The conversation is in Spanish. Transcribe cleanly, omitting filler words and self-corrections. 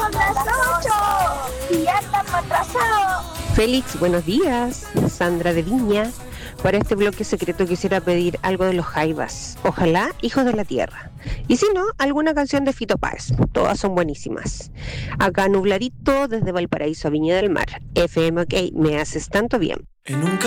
son las 8 y ya estamos atrasados. Félix, buenos días. Sandra de Viña. Para este bloque secreto quisiera pedir algo de los Jaivas. Ojalá Hijos de la Tierra. Y si no, alguna canción de Fito Páez. Todas son buenísimas. Acá nubladito desde Valparaíso a Viña del Mar. FM OK, me haces tanto bien.